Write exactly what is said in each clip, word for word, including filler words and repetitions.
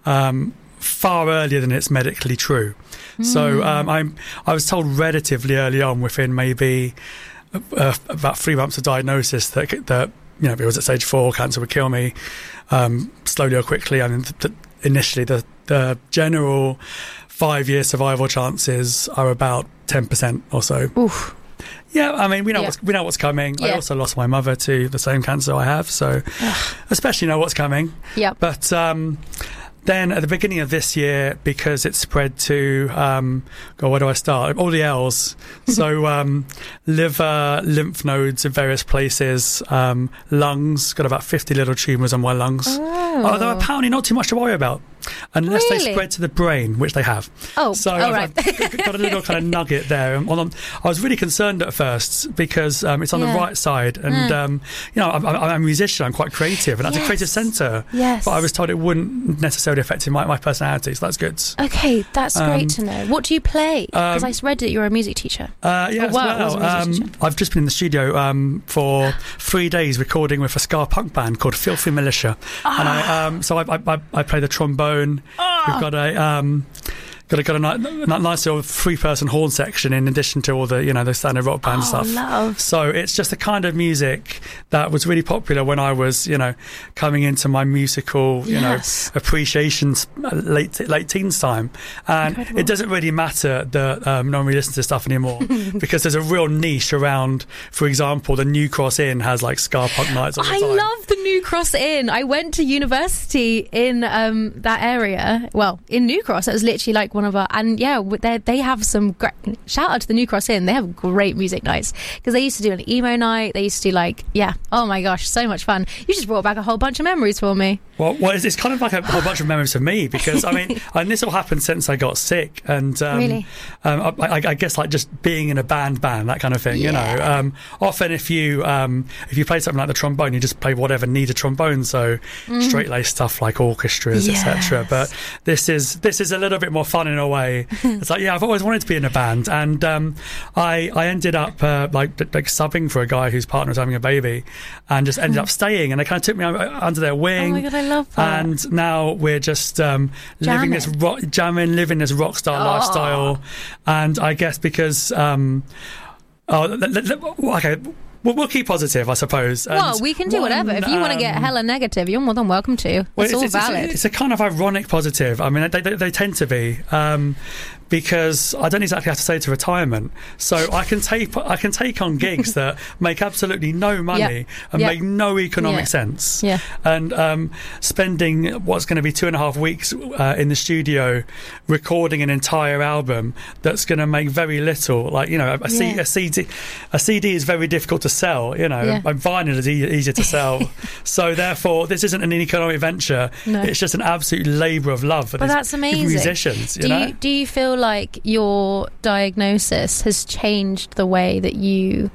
um, far earlier than it's medically true. Mm. So um, I'm, I was told relatively early on, within maybe uh, about three months of diagnosis, that, that you know, if it was at stage four, cancer would kill me um, slowly or quickly. I mean, th- th- initially the, the general five-year survival chances are about ten percent or so. Oof. Yeah, I mean, we know yeah. what's we know what's coming. Yeah. I also lost my mother to the same cancer I have, so Ugh. especially know what's coming. Yeah. But um, then at the beginning of this year, because it spread to, um, God, where do I start? All the L's. So um, liver, lymph nodes in various places, um, lungs, got about fifty little tumours on my lungs. Oh. Although apparently not too much to worry about. Unless Really? they spread to the brain, which they have. Oh, so oh, I've, right. I've got a little kind of nugget there. And on, I was really concerned at first because um, it's on Yeah. the right side, and Mm. um, you know, I'm, I'm I'm a musician. I'm quite creative, and that's Yes. a creative centre. Yes. But I was told it wouldn't necessarily affect my, my personality, so that's good. Okay, that's Um, great to know. What do you play? Because um, I read that you're a music teacher. Uh, yeah, Oh, as wow, well. was a music Um, teacher. I've just been in the studio um, for three days recording with a ska punk band called Filthy Militia, and I um, so I, I, I- I play the trombone. We've got a um, got a got a ni- ni- nice little three person horn section in addition to all the you know the standard rock band Oh, stuff. love. So it's just the kind of music that was really popular when I was you know coming into my musical you Yes. know appreciation s- late late teens time, and Incredible. it doesn't really matter that um, no one really listens to stuff anymore because there's a real niche around. For example, the New Cross Inn has like ska punk nights all the I time. love the New Cross Inn. I went to university in um, that area. Well, in New Cross, it was literally like one of our. And yeah, they they have some great. Shout out to the New Cross Inn. They have great music nights because they used to do an emo night. They used to do like yeah. Oh my gosh, so much fun. You just brought back a whole bunch of memories for me. Well, well it's, it's kind of like a whole bunch of memories for me because I mean, and this all happened since I got sick, and um, Really? um, I, I, I guess like just being in a band, band that kind of thing. You know, Yeah. um, often if you um, if you play something like the trombone, you just play whatever needs a trombone. So straight laced stuff like orchestras, et cetera. Yes. But this is this is a little bit more fun in a way. It's like yeah, I've always wanted to be in a band, and um, I I ended up uh, like like subbing for a guy whose partner was having a baby, and just ended up staying, and they kind of took me under their wing. Oh my god, I love that. And now we're just um, living this Jamming. rock, jamming, living this rock star Oh. lifestyle. And I guess because, um, oh, let- let- let- okay, we'll, we'll keep positive, I suppose. And well, we can do whatever. If you want to get um, hella negative, you're more than welcome to. well, It's all it's, it's- valid. It's, a kind of ironic positive. I mean, they, they, they tend to be. Um, because I don't exactly have to say to retirement, so I can take I can take on gigs that make absolutely no money Yep. and Yep. make no economic Yeah. sense. Yeah. And um, spending what's going to be two and a half weeks uh, in the studio recording an entire album that's going to make very little. Like you know, a, C, Yeah. a C D, a C D is very difficult to sell. You know, Yeah. and vinyl is e- easier to sell. So therefore, this isn't an economic venture. No. It's just an absolute labour of love for But these, that's these amazing. musicians. You do know. you do you feel like your diagnosis has changed the way that you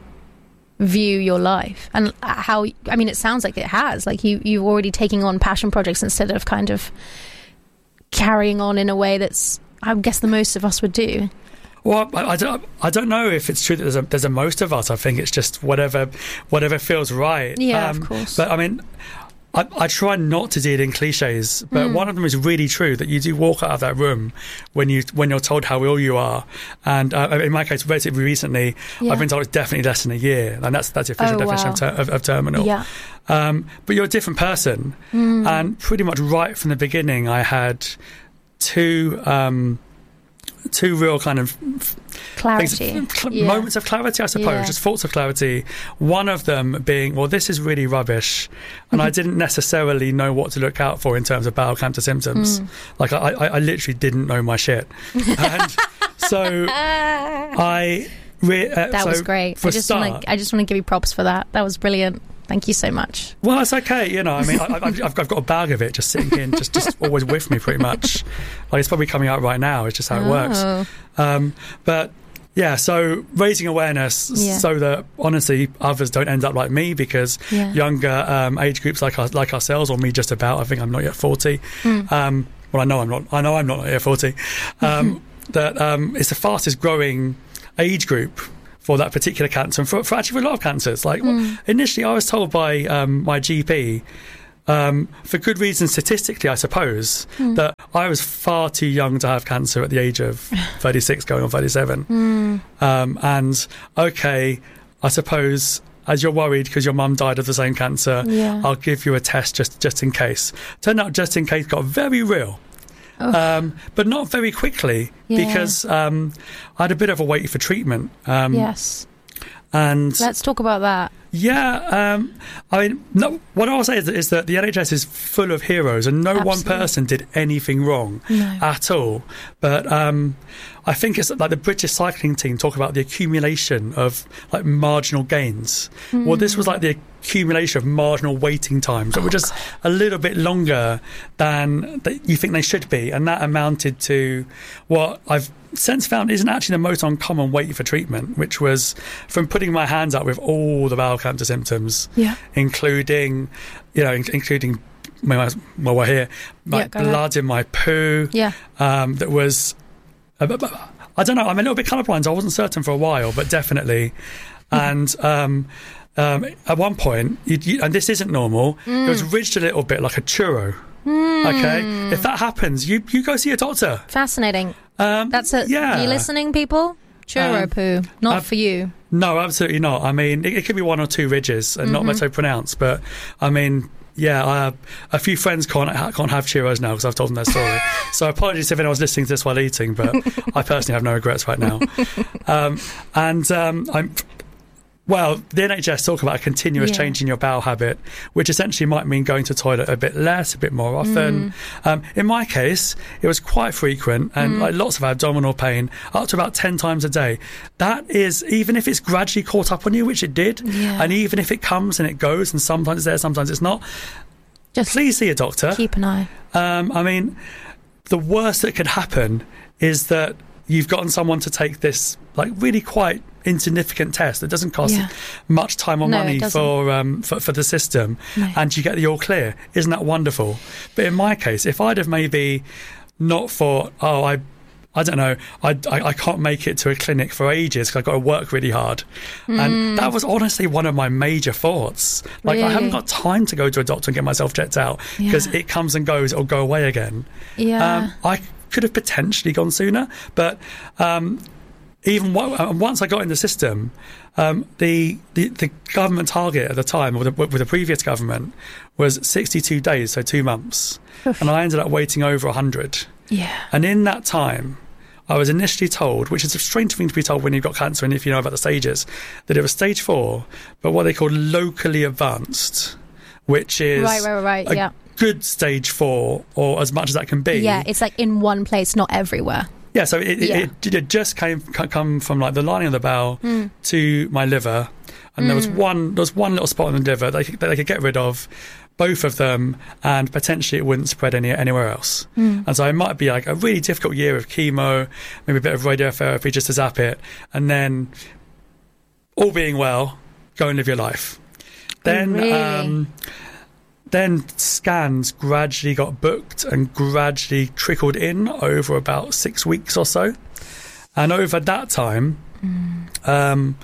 view your life and how? I mean, it sounds like it has. Like you you're already taking on passion projects instead of kind of carrying on in a way that's, I guess, the most of us would do. Well, I, I don't. I don't know if it's true that there's a, there's a most of us. I think it's just whatever, whatever feels right. Yeah, of course. But I mean, I, I try not to deal in cliches. But Mm. one of them is really true that you do walk out of that room when you when you're told how ill you are. And uh, in my case, relatively recently, Yeah. I've been told it's definitely less than a year, and that's that's the official Oh, definition wow. of, ter- of, of terminal. Yeah. Um, but you're a different person, Mm. and pretty much right from the beginning, I had two. Um, two real kind of Clarity. things- cl- Yeah. moments of clarity, I suppose, Yeah. just thoughts of clarity. One of them being, well, this is really rubbish, and I didn't necessarily know what to look out for in terms of bowel cancer symptoms. Mm. Like, I, I, I literally didn't know my shit, and so I. Re- uh, That so was great. For I a just start, want to I just want to give you props for that. That was brilliant. Thank you so much. well, it's okay, you know. I mean, I, I, I've, I've got a bag of it just sitting in, just, just always with me, pretty much. Like it's probably coming out right now. It's just how it works. Oh. Um, but yeah, so raising awareness Yeah. so that honestly others don't end up like me, because Yeah. younger um, age groups like us, like ourselves, or me, just about. I think I'm not yet forty. Mm. Um, well, I know I'm not. I know I'm not yet forty. Um, that um, it's the fastest growing age group for that particular cancer, and for, for actually for a lot of cancers. Like Mm. initially, I was told by um, my G P um, for good reason statistically, I suppose, Mm. that I was far too young to have cancer at the age of thirty-six going on thirty-seven. Mm. Um, and, okay, I suppose... as you're worried because your mum died of the same cancer, Yeah. I'll give you a test just, just in case. Turned out just in case got very real. Oh. Um, but not very quickly Yeah. because um, I had a bit of a wait for treatment. Um, Yes. And Let's talk about that. yeah, um, I mean, no, what I'll say is that, is that the N H S is full of heroes and no one Absolutely. person did anything wrong No. at all. But um, I think it's like the British cycling team talk about the accumulation of like marginal gains. Well, this was like the accumulation of marginal waiting times that were just a little bit longer than that you think they should be, and that amounted to what I've since found isn't actually the most uncommon wait for treatment, which was from putting my hands out with all the bowel cancer symptoms, Yeah. including, you know, in- including while we're here, Yeah, like go ahead. blood in my poo. Yeah. Um, that was, uh, but- but I don't know. I'm a little bit colourblind, so I wasn't certain for a while, but definitely. And um, um, at one point, you, you, and this isn't normal, it was ridged a little bit like a churro. Okay, if that happens, you you go see a doctor. Fascinating. Um, That's it. Yeah. Are you listening, people? Churro Um, poo. Not I've- for you. No, absolutely not. I mean, it, it could be one or two ridges and not much so pronounced, but I mean, yeah, uh, a few friends can't can't have churros now because I've told them their story. So apologies if anyone's listening to this while eating, but I personally have no regrets right now. Um, and um, I'm. Well, the N H S talk about a continuous Yeah. change in your bowel habit, which essentially might mean going to the toilet a bit less, a bit more often. Um, in my case, it was quite frequent and like lots of abdominal pain, up to about ten times a day. That is, even if it's gradually caught up on you, which it did, Yeah. and even if it comes and it goes, and sometimes it's there, sometimes it's not, Just please see a doctor. keep an eye. Um, I mean, the worst that could happen is that you've gotten someone to take this like really quite insignificant test that doesn't cost Yeah. much time or No, money it doesn't. for, um, for for the system, No. and you get the all clear. Isn't that wonderful? But in my case, if I'd have maybe not thought, oh, I. I don't know. I, I, I can't make it to a clinic for ages because I've got to work really hard. And that was honestly one of my major thoughts. Like, I haven't Really? got time to go to a doctor and get myself checked out because Yeah. it comes and goes. It'll go away again. Yeah. Um, I could have potentially gone sooner, but um, even w- uh, once I got in the system, um, the, the the government target at the time, or the, with the previous government, was sixty-two days, so two months, and I ended up waiting over one hundred. yeah. And in that time, I was initially told, which is a strange thing to be told when you've got cancer and if you know about the stages, that it was stage four, but what they call locally advanced, which is Right, right, right, right. a Yeah. good stage four, or as much as that can be. Yeah. It's like in one place, not everywhere. Yeah, so it, Yeah. it, it, it just came c- come from like the lining of the bowel Mm. to my liver, and there was one there was one little spot on the liver that they, could- that they could get rid of, both of them, and potentially it wouldn't spread any anywhere else. Mm. And so it might be like a really difficult year of chemo, maybe a bit of radiotherapy just to zap it, and then all being well, go and live your life. Then Really? um, then scans gradually got booked and gradually trickled in over about six weeks or so. And over that time, um,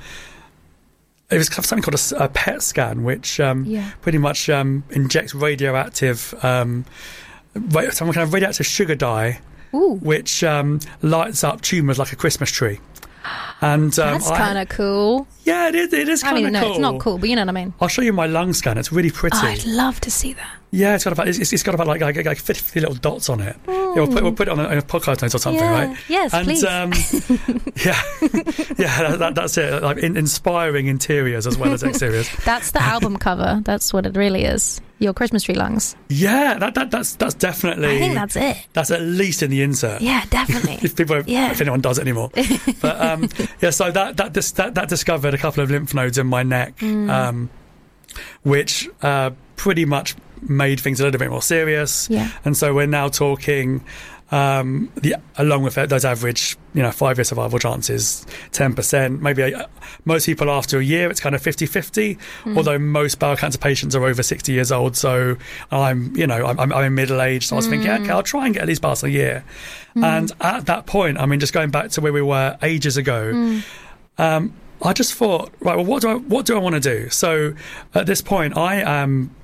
it was something called a, s- a P E T scan, which um, Yeah. pretty much um, injects radioactive, um, ra- some kind of radioactive sugar dye, Ooh. which um, lights up tumours like a Christmas tree. And um, That's I- kind of cool. yeah, it is. It is I kind of mean, no, cool. it's not cool, but you know what I mean. I'll show you my lung scan. It's really pretty. Oh, I'd love to see that. Yeah, it's got about it's, it's got about like, like like fifty little dots on it. Yeah, we'll put we'll put it on a, on a podcast note or something, Yeah. right? Yes, and, please. Um, yeah, yeah, that, that, that's it. Like in, inspiring interiors as well as exteriors. That's the album cover. That's what it really is. Your Christmas tree lungs. Yeah, that, that that's that's definitely. I think that's it. that's at least in the insert. Yeah, definitely. If people, Yeah. if anyone does it anymore, but um, yeah. So that that, dis- that that discovered a couple of lymph nodes in my neck, Mm. um, which uh, pretty much made things a little bit more serious. Yeah. And so we're now talking, um, the along with those average, you know, five-year survival chances, ten percent. Maybe uh, most people after a year, it's kind of fifty-fifty, Mm. although most bowel cancer patients are over sixty years old. So I'm, you know, I'm, I'm, I'm in middle age. So I was thinking, Mm. okay, I'll try and get at least past a year. And at that point, I mean, just going back to where we were ages ago, Mm. um, I just thought, right, well, what do I what do I want to do? So at this point, I am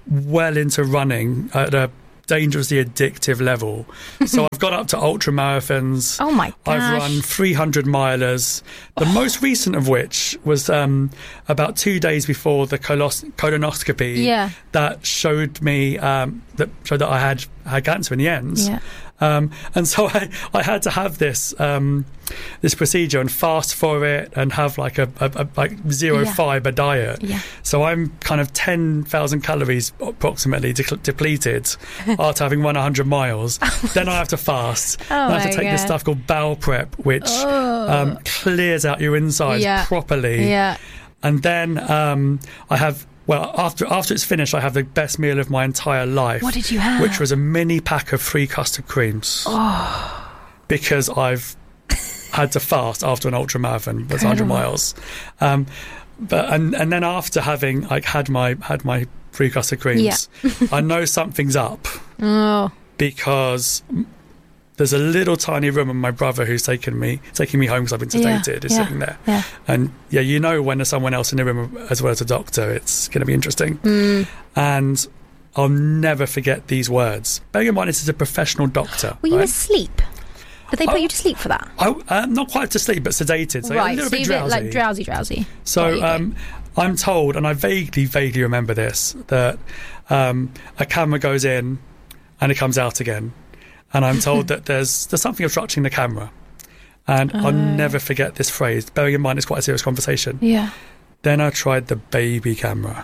well into running at a dangerously addictive level. So I've got up to ultra marathons. Oh my gosh. I've run three hundred milers, the oh. most recent of which was um, about two days before the colos- colonoscopy yeah. that showed me um, that showed that I had had cancer in the end. Yeah. Um, and so I, I had to have this um, this procedure and fast for it and have like a, a, a like zero yeah. fiber diet. Yeah. So I'm kind of ten thousand calories approximately de- depleted after having run one hundred miles. Then I have to fast. Oh I have to take God. this stuff called bowel prep, which oh. um, clears out your insides yeah. properly. Yeah. And then um, I have. Well, after after it's finished, I have the best meal of my entire life. What did you have? Which was a mini pack of three custard creams. Oh. Because I've had to fast after an ultra marathon, that's one hundred miles. Um, but and and then after having like had my had my three custard creams, yeah. I know something's up. Oh. Because there's a little tiny room, and my brother, who's taken me taking me home because I've been sedated, yeah, is yeah, sitting there. Yeah. And yeah, you know when there's someone else in the room as well as a doctor, it's going to be interesting. Mm. And I'll never forget these words. Bearing in mind, this is a professional doctor. Were you right? asleep? Did they put I, you to sleep for that? I, uh, not quite to sleep, but sedated. So right, a little so bit you're drowsy. like drowsy, drowsy. So um, I'm told, and I vaguely, vaguely remember this, that um, a camera goes in and it comes out again. And I'm told that there's there's something obstructing the camera. And uh, I'll never forget this phrase, bearing in mind it's quite a serious conversation. Yeah. Then I tried the baby camera.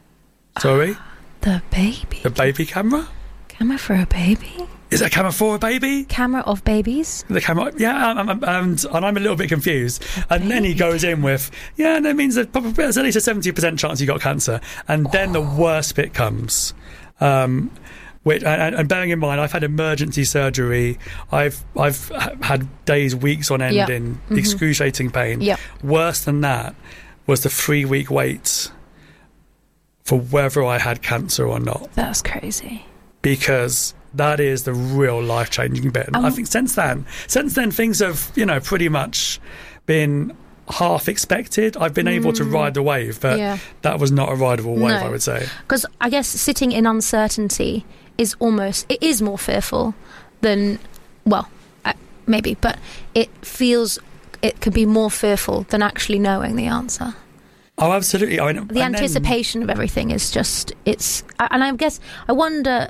Sorry? Uh, the baby? The baby camera? Camera for a baby? Is that a camera for a baby? Camera of babies? The camera, yeah, um, um, and, and I'm a little bit confused. And then he goes in with, yeah, and that means that probably there's at least a seventy percent chance you got cancer. And then oh. the worst bit comes. Um, Which, and, and bearing in mind, I've had emergency surgery. I've I've had days, weeks on end yep. in mm-hmm. excruciating pain. Yep. Worse than that was the three week wait for whether I had cancer or not. That's crazy. Because that is the real life changing bit. And um, I think since then, since then things have, you know, pretty much been half expected. I've been mm, able to ride the wave, but yeah. that was not a rideable wave, no. I would say. Because I guess sitting in uncertainty is almost, it is more fearful than, well, uh, maybe, but it feels, it could be more fearful than actually knowing the answer. Oh, absolutely. I mean, the anticipation then, of everything is just, it's, and I guess, I wonder,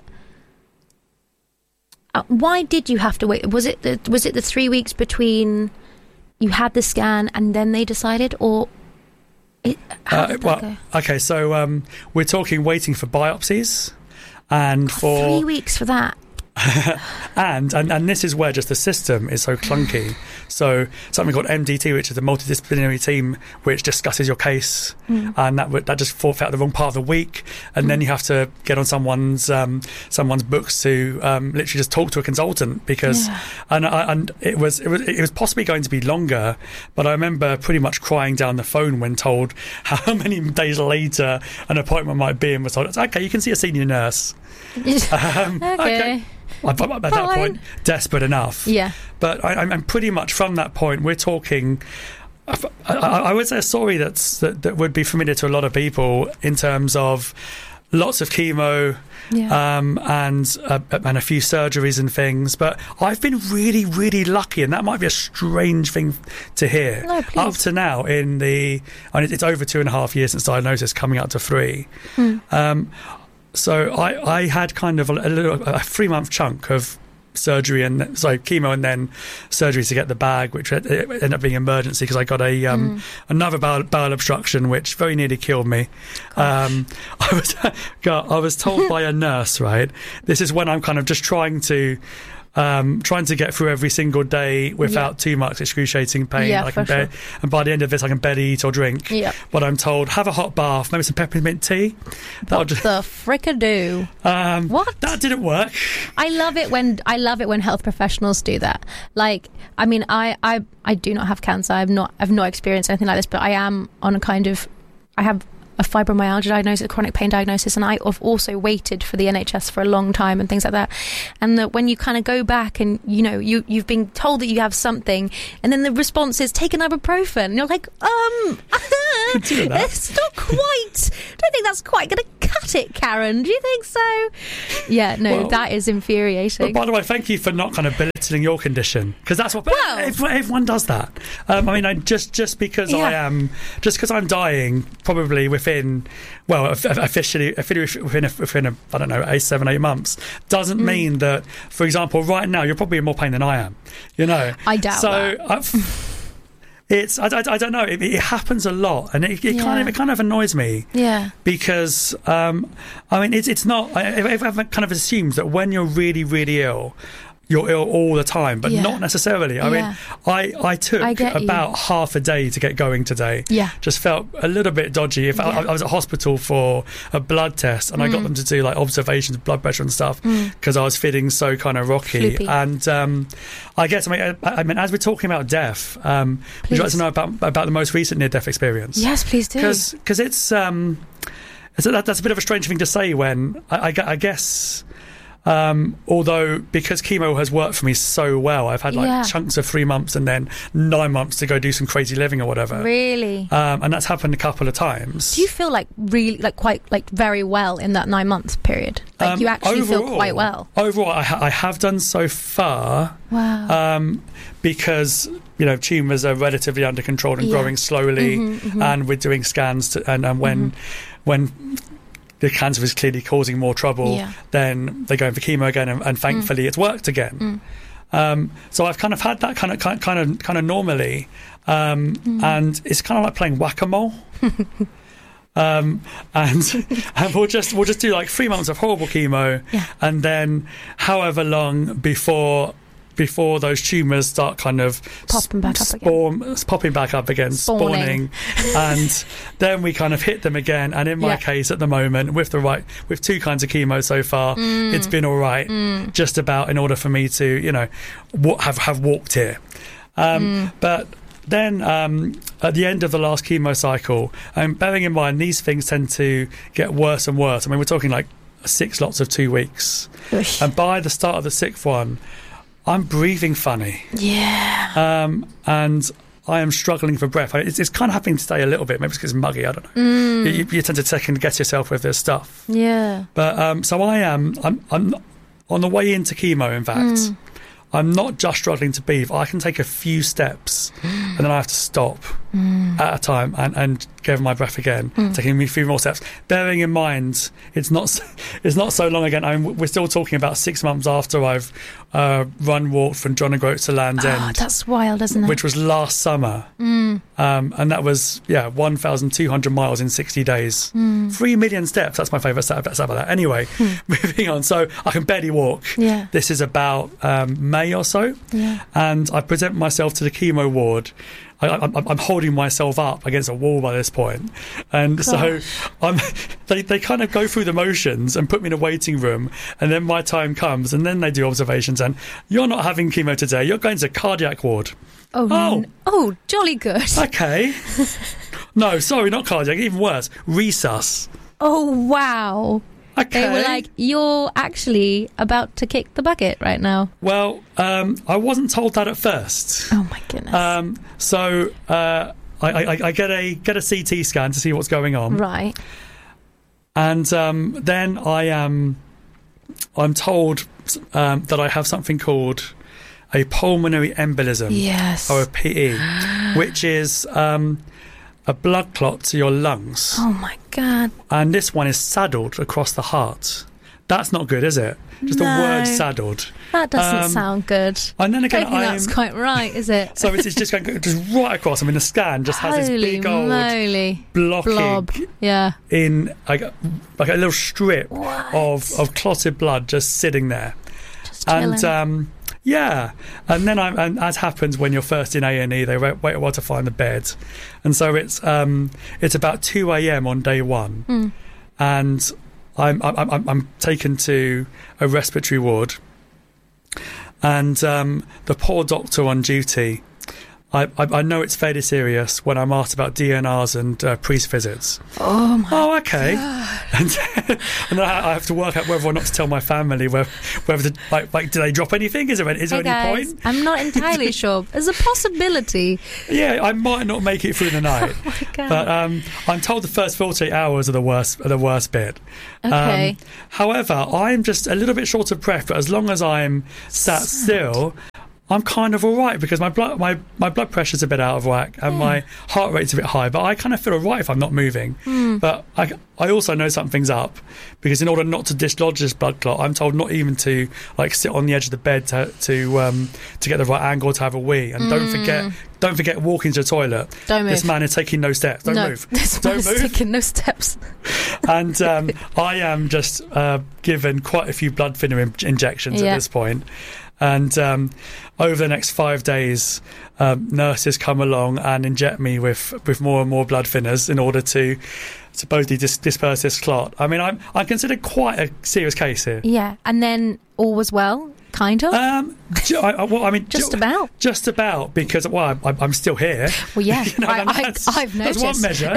uh, why did you have to wait? Was it the, was it the three weeks between you had the scan and then they decided, or it, how did uh, well, that go? Okay, so um, we're talking waiting for biopsies. And God, for three weeks for that. and, and and this is where just the system is so clunky. So something called M D T, which is a multidisciplinary team which discusses your case, mm. and that that just falls out the wrong part of the week, and mm. then you have to get on someone's um, someone's books to um, literally just talk to a consultant because yeah. and and it was it was it was possibly going to be longer, but I remember pretty much crying down the phone when told how many days later an appointment might be, and was told, okay, you can see a senior nurse. um, okay. okay. At that Fine. point, desperate enough. Yeah. But I, I'm pretty much from that point, we're talking. I, I, I would say a story that's that, that would be familiar to a lot of people in terms of lots of chemo, yeah. um, and uh, and a few surgeries and things. But I've been really, really lucky, and that might be a strange thing to hear. No, please. Up to now, in the, and it's over two and a half years since diagnosis, coming up to three. Hmm. Um, So I, I had kind of a, a little a three month chunk of surgery and sorry chemo and then surgery to get the bag, which ended up being emergency because I got a um, mm. another bowel, bowel obstruction, which very nearly killed me. Um, I was God, I was told by a nurse, right? This is when I'm kind of just trying to. Um, trying to get through every single day without yeah. too much excruciating pain. Yeah, I can for bear, sure. And by the end of this, I can barely eat or drink. Yeah. But I'm told, have a hot bath, maybe some peppermint tea. What just, the frickadoo? Um, what? That didn't work. I love it when I love it when health professionals do that. Like, I mean, I, I, I do not have cancer. I've not, I've not experienced anything like this, but I am on a kind of, I have a fibromyalgia diagnosis, a chronic pain diagnosis, and I've also waited for the N H S for a long time and things like that. And that when you kind of go back and, you know, you, you've been told that you have something, and then the response is take an ibuprofen, and you're like, um, it's not quite, I don't think that's quite going to cut it, Karen. Do you think so? Yeah, no, well, that is infuriating. But by the way, thank you for not kind of belittling your condition, because that's what well, everyone, everyone does that. Um, I mean, I just just because yeah. I am, just because I'm dying, probably within, well, officially, officially within, a, within a, I don't know, eight, seven, eight months, doesn't mm. mean that, for example, right now you're probably in more pain than I am. You know, I doubt so that. I've, It's I, I, I don't know. It, it happens a lot, and it, it yeah. kind of it kind of annoys me. Yeah. Because um, I mean, it's it's not. I, everyone kind of assumes that when you're really really ill, you're ill all the time, but yeah. not necessarily. I yeah. mean, I I took I about you. half a day to get going today. Yeah. Just felt a little bit dodgy. If yeah. I, I was at hospital for a blood test, and mm. I got them to do like observations of blood pressure and stuff because mm. I was feeling so kind of rocky. Floopy. And um, I guess I mean, I, I mean, as we're talking about death, um, would you like to know about about the most recent near-death experience? Yes, please do. Because because it's um, it's a, that's a bit of a strange thing to say when I, I, I guess. Um, although because chemo has worked for me so well, I've had like yeah. chunks of three months and then nine months to go do some crazy living or whatever. Really? Um, and that's happened a couple of times. Do you feel like really, like quite, like very well in that nine month period? Like um, you actually overall, feel quite well? Overall, I, ha- I have done so far. Wow. Um, because, you know, tumours are relatively under control and yeah. growing slowly, mm-hmm, mm-hmm. and we're doing scans to, and, and when mm-hmm. when the cancer is clearly causing more trouble, yeah. then they're going for chemo again, and, and thankfully mm. it's worked again. Mm. Um, so I've kind of had that kind of kind, kind of kind of normally, um, mm. and it's kind of like playing whack-a-mole. um, and and we'll just we'll just do like three months of horrible chemo, yeah. and then however long before. Before those tumours start kind of popping back up spawn, again, popping back up again, spawning, spawning, and then we kind of hit them again. And in my yeah. case, at the moment, with the right, with two kinds of chemo so far, mm. it's been all right, mm. just about in order for me to, you know, w- have have walked here. Um, mm. But then um, at the end of the last chemo cycle, and bearing in mind these things tend to get worse and worse. I mean, we're talking like six lots of two weeks, Ush. and by the start of the sixth one, I'm breathing funny. Yeah. Um, and I am struggling for breath. It's, it's kind of happening today a little bit. Maybe it's because it's muggy. I don't know. Mm. You, you tend to second guess yourself with this stuff. Yeah. But um, so I am. I'm. I'm on the way into chemo. In fact, mm. I'm not just struggling to breathe. I can take a few steps, and then I have to stop mm. at a time and, and give my breath again, mm. taking me a few more steps. Bearing in mind, it's not so, it's not so long again. I mean, we're still talking about six months after I've uh, run walked from John O'Groats to Land's End. Oh, that's wild, isn't it? Which was last summer, mm. um, and that was yeah, one thousand two hundred miles in sixty days. Mm. Three million steps. That's my favourite stat about that. Anyway, mm. moving on. So I can barely walk. Yeah. This is about um, May or so, yeah. and I present myself to the chemo ward. I, I'm, I'm holding myself up against a wall by this point, and Gosh. so I'm, they they kind of go through the motions and put me in a waiting room, and then my time comes, and then they do observations, and you're not having chemo today. You're going to cardiac ward. Oh, oh, n- oh, jolly good. Okay. No, sorry, not cardiac. Even worse, resus. Oh wow. Okay. They were like, you're actually about to kick the bucket right now. Well, um, I wasn't told that at first. Oh, my goodness. Um, so uh, I, I, I get a get a C T scan to see what's going on. Right. And um, then I am I'm told um, that I have something called a pulmonary embolism. Yes. Or a P E, which is um, a blood clot to your lungs. Oh, my God. And this one is saddled across the heart. That's not good, is it? Just no, the word saddled. That doesn't um, sound good. And then again, I don't think that's quite right, is it? So it's just going just right across. I mean, the scan just has Holy this big old moly. blocking blob. Yeah. in like, like a little strip what? of of clotted blood just sitting there. Just chilling. And um, yeah, and then I'm, and as happens when you're first in A and E, they wait, wait a while to find the bed, and so it's um, it's about two a.m. on day one, mm. and I'm, I'm I'm I'm taken to a respiratory ward, and um, the poor doctor on duty, I, I, I know it's fairly serious when I'm asked about D N Rs and uh, priest visits. Oh my Oh, okay. God. And, and then I have to work out whether or not to tell my family whether, whether the, like, like, do they drop anything? Is there, is there Hey any guys, point? I'm not entirely sure. There's a possibility. Yeah, I might not make it through the night. Oh my God. But um, I'm told the first forty-eight hours are the worst, are the worst bit. Okay. Um, however, I'm just a little bit short of breath, but as long as I'm sat still, I'm kind of all right because my blood my, my blood pressure's a bit out of whack and Yeah. my heart rate's a bit high, but I kind of feel all right if I'm not moving. Mm. But I, I also know something's up because in order not to dislodge this blood clot, I'm told not even to like sit on the edge of the bed to to, um, to get the right angle to have a wee. And don't Mm. forget don't forget walking to the toilet. Don't move. This man is taking no steps. Don't no, move. This Don't man's move. taking no steps. And um, I am just uh, given quite a few blood thinner in- injections Yeah. at this point. And um, over the next five days, um, nurses come along and inject me with, with more and more blood thinners in order to supposedly dis- disperse this clot. I mean, I'm I'm considered quite a serious case here. Yeah, and then all was well, kind of. Um, ju- I, I- well, I mean, Just ju- about. Just about because well, I, I'm still here. Well, yeah, You know, I, and I, that's, I've noticed. That's one measure.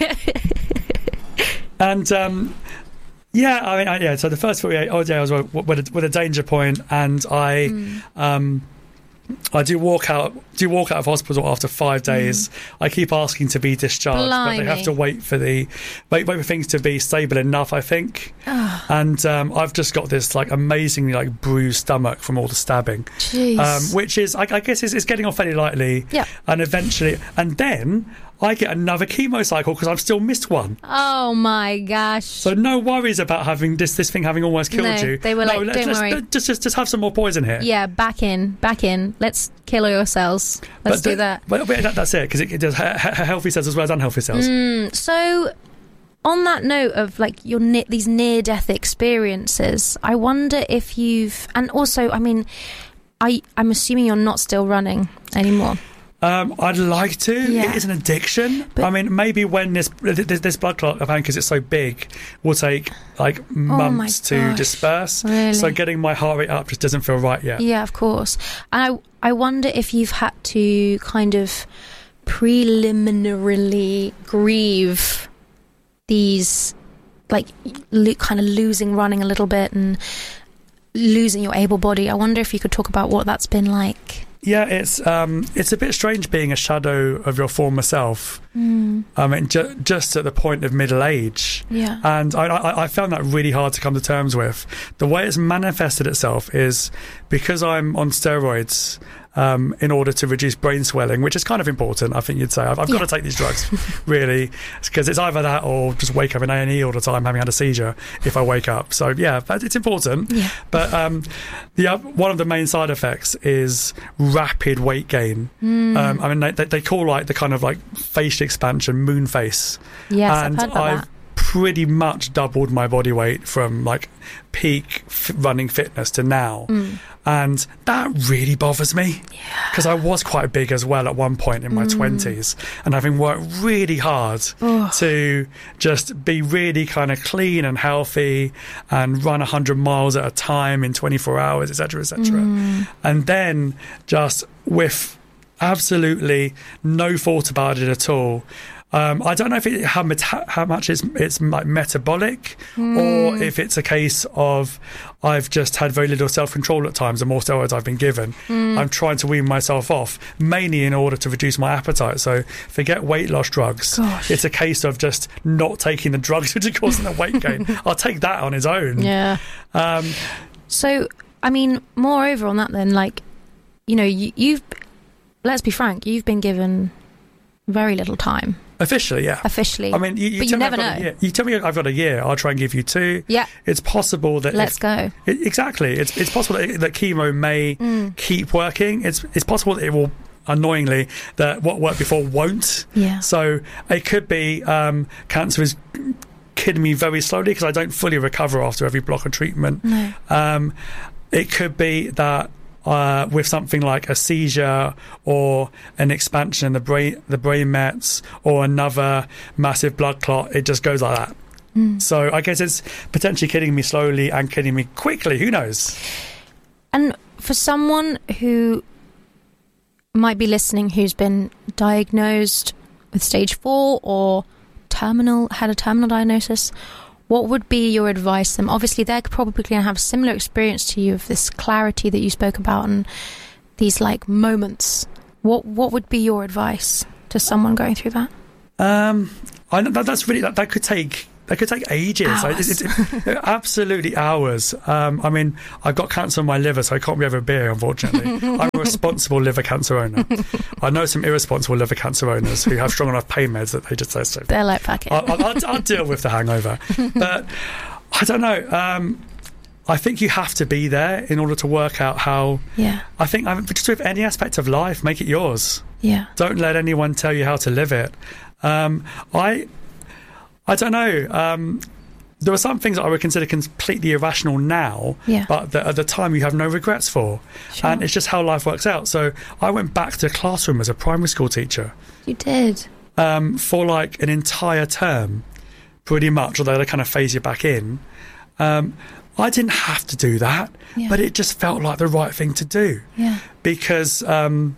And um, yeah, I mean, I, yeah. So the first forty-eight odd days were with a, with a danger point, and I, Mm. um, I do walk out, do walk out of hospital after five days. Mm. I keep asking to be discharged, Blimey. but they have to wait for the wait, wait for things to be stable enough, I think. Oh, And um, I've just got this like amazingly like bruised stomach from all the stabbing, jeez. um, which is I, I guess is, is getting off fairly lightly. Yeah. And eventually, and then I get another chemo cycle because I've still missed one. Oh my gosh. So no worries about having this this thing having almost killed No, you. they were no, like, let's, "Don't let's, worry." Just, just just have some more poison here. Yeah, back in, back in. Let's kill all your cells. Let's But do the- that. But, but that, that's it because it, it does he- he- healthy cells as well as unhealthy cells. Mm, so, on that note of like your ne- these near-death experiences, I wonder if you've, and also, I mean, I I'm assuming you're not still running anymore. Um, I'd like to. Yeah. It is an addiction. But- I mean, maybe when this this, this blood clot, apparently because it's so big, will take like months to gosh. disperse. Really? So getting my heart rate up just doesn't feel right yet. Yeah, of course. And I I wonder if you've had to kind of preliminarily grieve these, like, lo- kind of losing running a little bit and losing your able body. I wonder if you could talk about what that's been like. Yeah, it's um, it's a bit strange being a shadow of your former self. Mm. I mean, ju- just at the point of middle age. Yeah. And I, I, I found that really hard to come to terms with. The way it's manifested itself is because I'm on steroids um, in order to reduce brain swelling, which is kind of important, I think you'd say. I've, I've Yeah. got to take these drugs, really, because it's either that or just wake up in A and E all the time having had a seizure if I wake up. So, yeah, that- it's important. Yeah. But um, the uh, one of the main side effects is rapid weight gain. Mm. Um, I mean, they, they call like the kind of like facial expansion moon face. Yes, and I've heard about I've that. pretty much doubled my body weight from like peak f- running fitness to now. Mm. And that really bothers me because I was quite big as well at one point in my Mm. twenties, and having worked really hard Oh. to just be really kind of clean and healthy and run one hundred miles at a time in twenty-four hours, et cetera, et cetera. Mm. And then just with absolutely no thought about it at all. Um, I don't know if it, how, meta- how much it's it's like metabolic, Mm. or if it's a case of I've just had very little self-control at times. The more steroids I've been given, Mm. I'm trying to wean myself off, mainly in order to reduce my appetite. So forget weight loss drugs. Gosh. It's a case of just not taking the drugs which are causing the weight gain. I'll take that on its own. Yeah. Um, So, I mean, moreover on that then, like, you know, you, you've, let's be frank, you've been given very little time, officially, yeah. officially. I mean, you, you But you tell me never I've got a know. year. You tell me I've got a year. I'll try and give you two. Yeah. It's possible that Let's if, go. it, exactly. It's it's possible that, that chemo may Mm. keep working. It's it's possible that it will. Annoyingly, that what worked before won't. Yeah. So it could be um, cancer is killing me very slowly because I don't fully recover after every block of treatment. No. Um, it could be that uh, with something like a seizure or an expansion in the brain, the brain mets, or another massive blood clot, it just goes like that. Mm. So I guess it's potentially killing me slowly and killing me quickly. Who knows? And for someone who might be listening who's been diagnosed with stage four or terminal, had a terminal diagnosis, what would be your advice to them? Obviously, they're probably going to have a similar experience to you of this clarity that you spoke about and these like moments. What what would be your advice to someone going through that? Um, I that, that's really that, that could take that could take ages. Hours. It, it, it, absolutely hours. Um, I mean, I've got cancer on my liver, so I can't be over a beer, unfortunately. I'm a responsible liver cancer owner. I know some irresponsible liver cancer owners who have strong enough pain meds that they just say so. They're like, fuck it. I'll, I'll, I'll deal with the hangover, but I don't know. Um, I think you have to be there in order to work out how. Yeah. I think I mean, just with any aspect of life, make it yours. Yeah. Don't let anyone tell you how to live it. Um, I, I don't know. Um, there are some things that I would consider completely irrational now, Yeah. but that at the time you have no regrets for, Sure. and it's just how life works out. So I went back to the classroom as a primary school teacher You did. um, for like an entire term, pretty much. Although they kind of phase you back in. Um, I didn't have to do that, Yeah. but it just felt like the right thing to do Yeah. because um,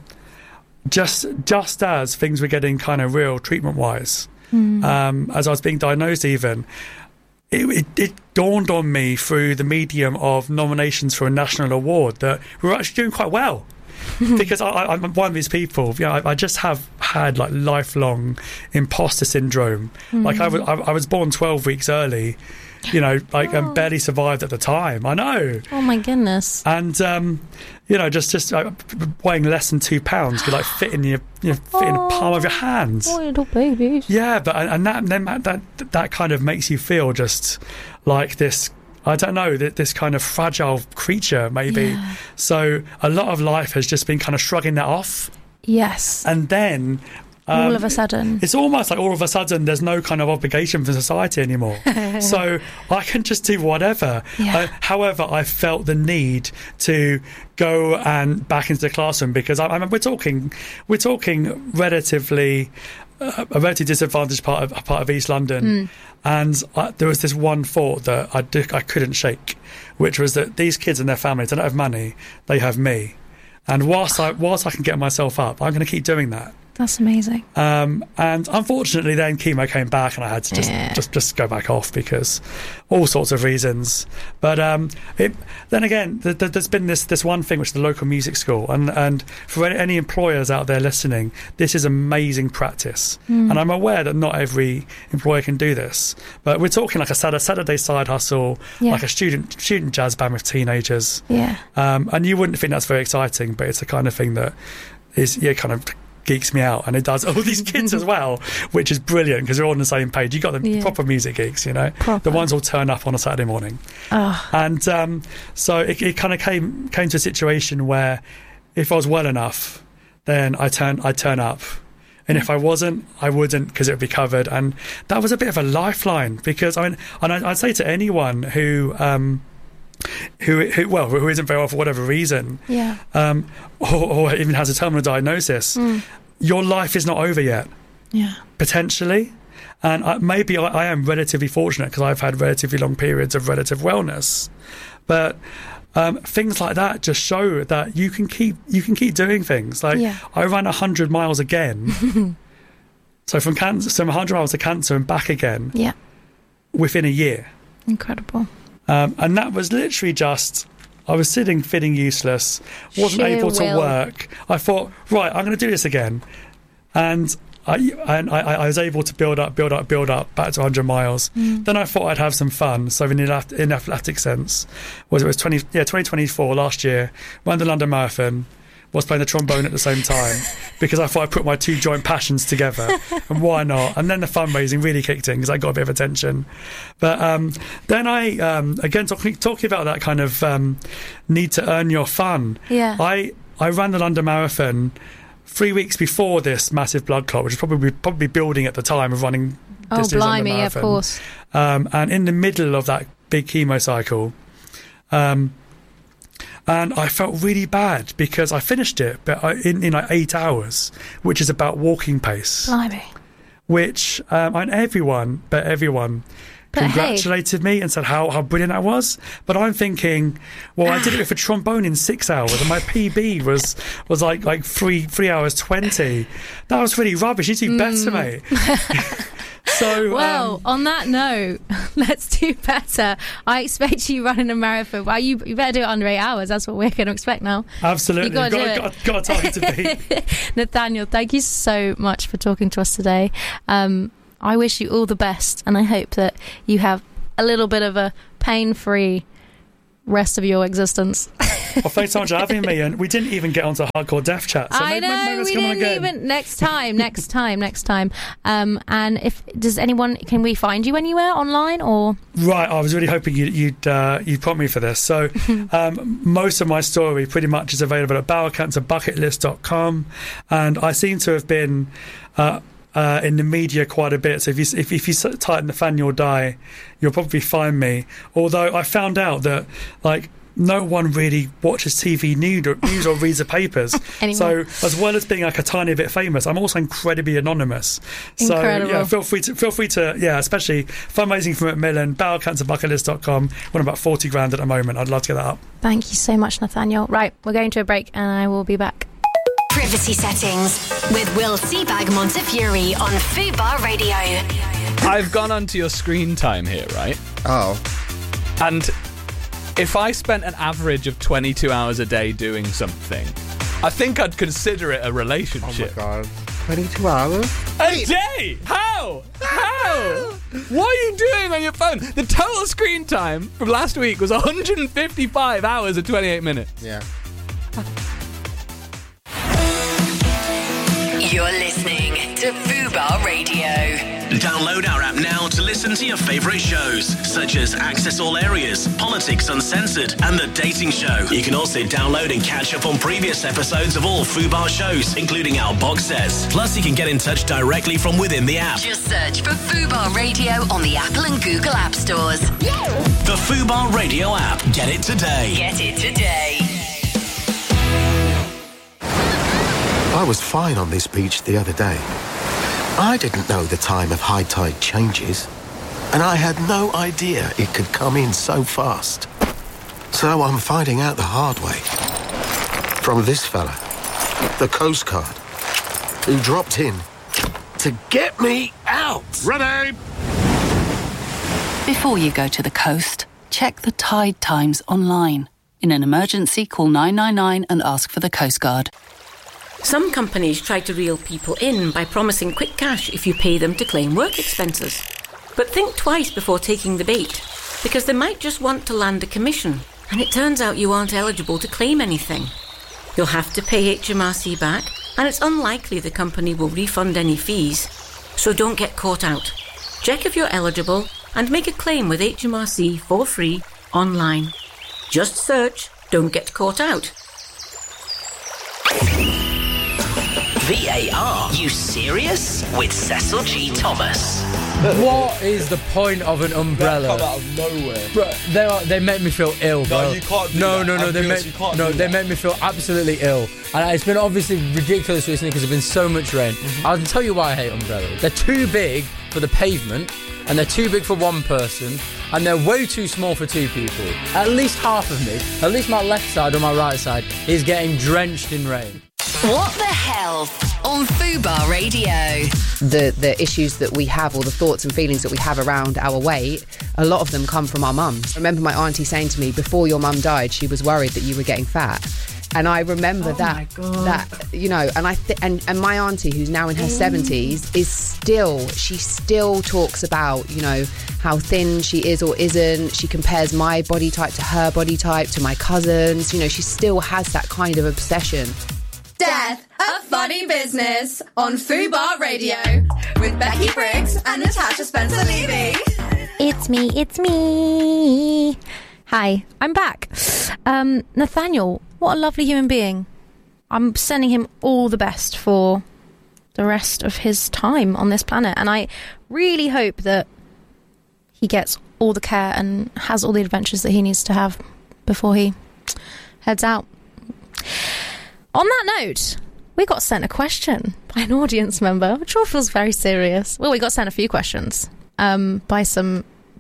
just just as things were getting kind of real treatment wise, Mm. um, as I was being diagnosed, even it, it, it dawned on me through the medium of nominations for a national award that we were actually doing quite well. Because I, I, I'm one of these people, you know, I, I just have had like lifelong imposter syndrome. Mm. Like I was, I, I was born twelve weeks early, you know, like Oh. and barely survived at the time. I know. Oh my goodness. And um, you know, just just uh, weighing less than two pounds could like fit in your, you know, fit in the palm of your hands. Oh, little babies. Yeah, but and that then that, that that kind of makes you feel just like this. I don't know, that this kind of fragile creature, maybe. Yeah. So a lot of life has just been kind of shrugging that off, Yes. and then. Um, All of a sudden. it's almost like all of a sudden there's no kind of obligation for society anymore. So I can just do whatever. Yeah. Uh, however, I felt the need to go and back into the classroom because I, I mean, we're talking, we're talking relatively uh, a relatively disadvantaged part of part of East London, Mm. and I, there was this one thought that I do, I couldn't shake, which was that these kids and their families, they don't have money, they have me, and whilst I whilst I can get myself up, I'm going to keep doing that. That's amazing. Um, and unfortunately, then chemo came back, and I had to just Yeah. just, just go back off because all sorts of reasons. But um, it, then again, th- th- there's been this this one thing, which is the local music school, and and for any, any employers out there listening, this is amazing practice. Mm. And I'm aware that not every employer can do this, but we're talking like a Saturday, Saturday side hustle, Yeah. like a student student jazz band with teenagers. Yeah. Um, and you wouldn't think that's very exciting, but it's the kind of thing that is yeah kind of geeks me out, and it does all these kids as well, which is brilliant because we're all on the same page. You got the Yeah. proper music geeks, you know, Proper. the ones who'll turn up on a Saturday morning, Oh. and um, so it, it kind of came came to a situation where if I was well enough, then I turn I turn up. And if I wasn't, I wouldn't because it would be covered. And that was a bit of a lifeline because I mean, and I, I'd say to anyone who, um, who, who, well, who isn't very well for whatever reason, Yeah. um, or, or even has a terminal diagnosis, Mm. your life is not over yet, Yeah. potentially. And I, maybe I, I am relatively fortunate because I've had relatively long periods of relative wellness. But um, things like that just show that you can keep you can keep doing things. Like Yeah. I ran one hundred miles again. So from cancer, so one hundred miles to cancer and back again Yeah. within a year. Incredible. Um, and that was literally just, I was sitting feeling useless, wasn't Sheer able to will. work. I thought, right, I'm going to do this again. And I and I, I was able to build up, build up, build up back to one hundred miles. Mm. Then I thought I'd have some fun. So in the in athletic sense, was it was twenty yeah twenty twenty-four last year, ran the London Marathon. Was playing the trombone at the same time because I thought I'd put my two joint passions together, and why not? And then the fundraising really kicked in because I got a bit of attention. But um, then I, um, again, talking, talking about that kind of um, need to earn your fun, Yeah. I, I ran the London Marathon three weeks before this massive blood clot, which was probably probably building at the time of running Oh, this year's London blimey, yeah, of Marathon. course. Um, and in the middle of that big chemo cycle, um, and I felt really bad because I finished it, but I, in, in like eight hours, which is about walking pace, Blimey. which um, and everyone, but everyone But congratulated me and said how, how brilliant I was. But I'm thinking, well, I did it for trombone in six hours, and my P B was was like like three three hours twenty. That was really rubbish. You do better, mm. mate. So, well, um, on that note, let's do better. I expect you running a marathon. Well, you, you better do it under eight hours. That's what we're going to expect now. Absolutely. You've got, got, to got, got a target to beat. Nathaniel, thank you so much for talking to us today. Um, I wish you all the best, and I hope that you have a little bit of a pain-free rest of your existence. Well, thanks so much for having me, and we didn't even get onto Hardcore Death Chat. So I maybe, know, maybe we come on didn't again. even. Next time, next time, next time. Um, and if does anyone, can we find you anywhere online or? Right, I was really hoping you'd you'd, uh, you'd prompt me for this. So um, most of my story pretty much is available at bowel cancer bucket list dot com, and I seem to have been. Uh, Uh, in the media quite a bit, so if you if, if you type Nathaniel Dye, you'll probably find me. Although I found out that like no one really watches T V news or, news or reads the papers. So as well as being like a tiny bit famous, I'm also incredibly anonymous. Incredible. So yeah, feel free to feel free to yeah, especially fundraising for Macmillan, bowel cancer bucket list dot com. We're on about forty grand at the moment. I'd love to get that up. Thank you so much, Nathaniel. Right, we're going to a break, and I will be back. Privacy settings with Will Seabag Montefiore on Fubar Radio. I've gone onto your screen time here, right? Oh. And if I spent an average of twenty-two hours a day doing something, I think I'd consider it a relationship. Oh my god. twenty-two hours? A day? How? How? What are you doing on your phone? The total screen time from last week was one hundred fifty-five hours and twenty-eight minutes. Yeah. You're listening to Fubar Radio. Download our app now to listen to your favourite shows, such as Access All Areas, Politics Uncensored, and The Dating Show. You can also download and catch up on previous episodes of all Fubar shows, including our box sets. Plus, you can get in touch directly from within the app. Just search for Fubar Radio on the Apple and Google App Stores. The Fubar Radio app. Get it today. Get it today. I was fine on this beach the other day. I didn't know the time of high tide changes, and I had no idea it could come in so fast. So I'm finding out the hard way. From this fella, the Coast Guard, who dropped in to get me out. Ready! Before you go to the coast, check the tide times online. In an emergency, call nine nine nine and ask for the Coast Guard. Some companies try to reel people in by promising quick cash if you pay them to claim work expenses. But think twice before taking the bait, because they might just want to land a commission, and it turns out you aren't eligible to claim anything. You'll have to pay H M R C back, and it's unlikely the company will refund any fees, so don't get caught out. Check if you're eligible and make a claim with H M R C for free online. Just search "Don't Get Caught Out." V A R, you serious? With Cecil G. Thomas. What is the point of an umbrella? They come out of nowhere. Bro, they are, they make me feel ill, bro. No, you can't do no, that. No, no, no, they make, no, they make me feel absolutely ill. And it's been obviously ridiculous recently because there's been so much rain. Mm-hmm. I'll tell you why I hate umbrellas. They're too big for the pavement, and they're too big for one person, and they're way too small for two people. At least half of me, at least my left side or my right side, is getting drenched in rain. What the hell on Fubar Radio? The the issues that we have, or the thoughts and feelings that we have around our weight, a lot of them come from our mums. I remember my auntie saying to me, before your mum died, she was worried that you were getting fat. And I remember oh that, that you know, and I th- and and my auntie, who's now in her seventies, is still she still talks about, you know, how thin she is or isn't. She compares my body type to her body type, to my cousins. You know, she still has that kind of obsession. Death, a Funny Business on Fubar Radio with Becky Briggs and Natasha Spencer-Levy. It's me, it's me. Hi, I'm back. Um, Nathaniel, what a lovely human being. I'm sending him all the best for the rest of his time on this planet, and I really hope that he gets all the care and has all the adventures that he needs to have before he heads out. On that note, we got sent a question by an audience member, which all feels very serious. Well, we got sent a few questions um, by some